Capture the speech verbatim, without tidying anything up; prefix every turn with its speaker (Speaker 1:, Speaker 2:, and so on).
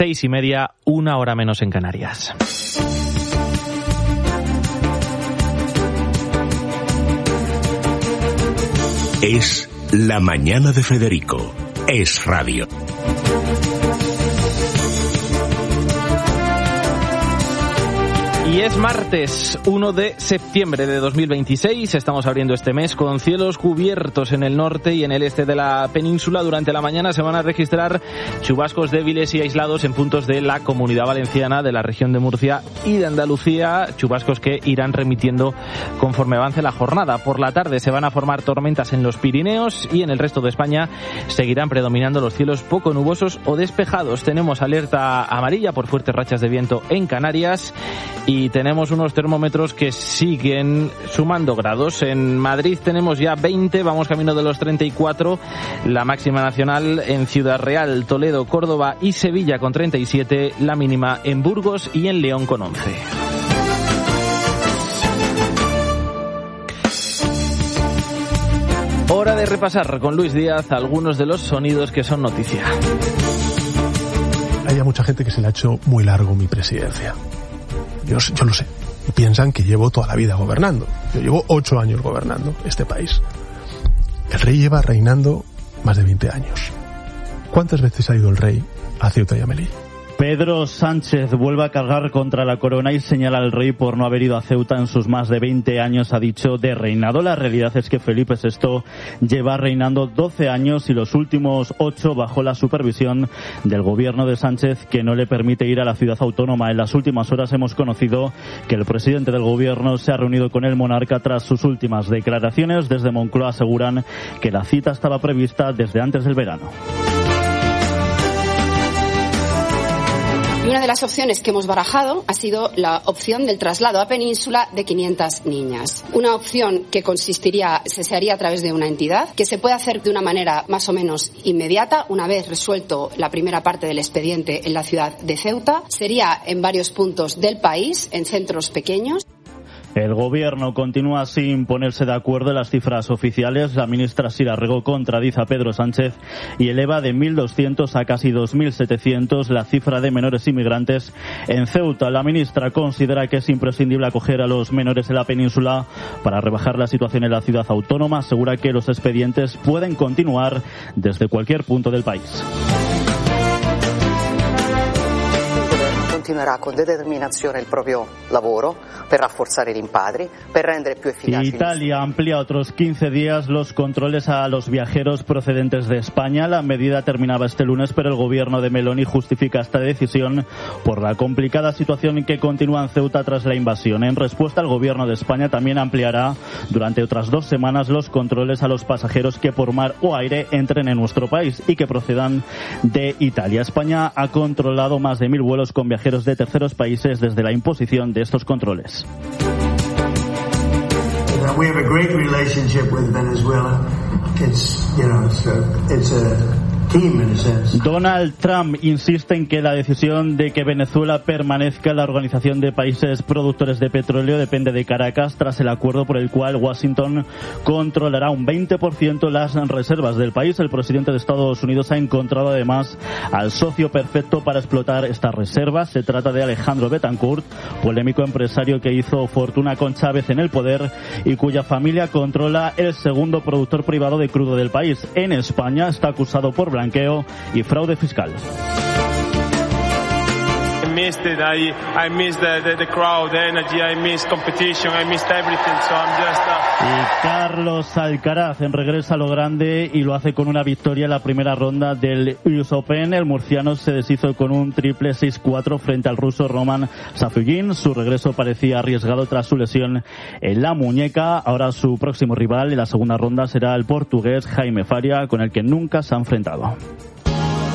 Speaker 1: seis y media, una hora menos en Canarias.
Speaker 2: Es La Mañana de Federico. Es radio.
Speaker 1: Y es martes uno de septiembre de dos mil veintiséis, estamos abriendo este mes con cielos cubiertos en el norte y en el este de la península. Durante la mañana se van a registrar chubascos débiles y aislados en puntos de la Comunidad Valenciana, de la región de Murcia y de Andalucía, chubascos que irán remitiendo conforme avance la jornada. Por la tarde se van a formar tormentas en los Pirineos y en el resto de España seguirán predominando los cielos poco nubosos o despejados. Tenemos alerta amarilla por fuertes rachas de viento en Canarias y tenemos unos termómetros que siguen sumando grados. En Madrid tenemos ya veinte, vamos camino de los treinta y cuatro, la máxima nacional en Ciudad Real, Toledo, Córdoba y Sevilla con treinta y siete, la mínima en Burgos y en León con once. Hora de repasar con Luis Díaz algunos de los sonidos que son noticia.
Speaker 3: Hay mucha gente que se le ha hecho muy largo mi presidencia. Yo, yo lo sé. Y piensan que llevo toda la vida gobernando. Yo llevo ocho años gobernando este país. El rey lleva reinando más de veinte años. ¿Cuántas veces ha ido el rey a Ceuta y a Melilla?
Speaker 4: Pedro Sánchez vuelve a cargar contra la corona y señala al rey por no haber ido a Ceuta en sus más de veinte años, ha dicho, de reinado. La realidad es que Felipe sexto lleva reinando doce años y los últimos ocho bajo la supervisión del gobierno de Sánchez, que no le permite ir a la ciudad autónoma. En las últimas horas hemos conocido que el presidente del gobierno se ha reunido con el monarca tras sus últimas declaraciones. Desde Moncloa aseguran que la cita estaba prevista desde antes del verano.
Speaker 5: Y una de las opciones que hemos barajado ha sido la opción del traslado a Península de quinientas niñas. Una opción que consistiría, se, se haría a través de una entidad, que se puede hacer de una manera más o menos inmediata, una vez resuelto la primera parte del expediente en la ciudad de Ceuta. Sería en varios puntos del país, en centros pequeños.
Speaker 4: El gobierno continúa sin ponerse de acuerdo en las cifras oficiales. La ministra Sira Rego contradice a Pedro Sánchez y eleva de mil doscientos a casi dos mil setecientos la cifra de menores inmigrantes en Ceuta. La ministra considera que es imprescindible acoger a los menores en la península para rebajar la situación en la ciudad autónoma. Asegura que los expedientes pueden continuar desde cualquier punto del país.
Speaker 6: Continuerà con determinazione il proprio lavoro per rafforzare i rimpatri, per rendere più efficaci.
Speaker 4: Italia amplía otros quince días los controles a los viajeros procedentes de España. La medida terminaba este lunes, pero el gobierno de Meloni justifica esta decisión por la complicada situación que continúa en Ceuta tras la invasión. En respuesta, el gobierno de España también ampliará durante otras dos semanas los controles a los pasajeros que por mar o aire entren en nuestro país y que procedan de Italia. España ha controlado más de mil vuelos con viajeros de terceros países desde la imposición de estos controles.
Speaker 7: We have a great relationship with Venezuela. It's, you know, it's a, it's a
Speaker 4: Donald Trump insiste en que la decisión de que Venezuela permanezca en la Organización de Países Productores de Petróleo depende de Caracas, tras el acuerdo por el cual Washington controlará un veinte por ciento las reservas del país. El presidente de Estados Unidos ha encontrado además al socio perfecto para explotar estas reservas. Se trata de Alejandro Betancourt, polémico empresario que hizo fortuna con Chávez en el poder y cuya familia controla el segundo productor privado de crudo del país. En España está acusado por blanqueo y fraude fiscal.
Speaker 8: I missed it. I I missed the, the, the crowd, the energy. I missed competition. I missed everything. So I'm just. Uh...
Speaker 4: Y Carlos Alcaraz regresa a lo grande y lo hace con una victoria en la primera ronda del U S Open. El murciano se deshizo con un triple seis cuatro frente al ruso Roman Safyukin. Su regreso parecía arriesgado tras su lesión en la muñeca. Ahora su próximo rival en la segunda ronda será el portugués Jaime Faria, con el que nunca se ha enfrentado.